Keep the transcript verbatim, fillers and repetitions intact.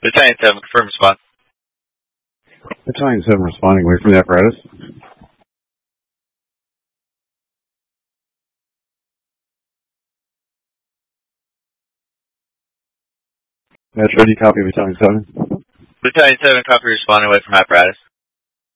Battalion seven, confirm response. Battalion seven responding away from the apparatus. That's ready, copy Battalion seven. Battalion seven, copy, responding away from apparatus.